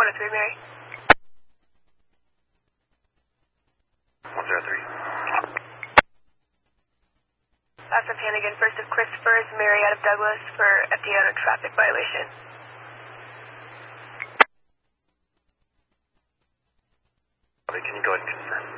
103, Mary. 103. Officer Hannigan, first of Christopher's, Mary out of Douglas for FDA on a traffic violation. Can you go ahead and confirm?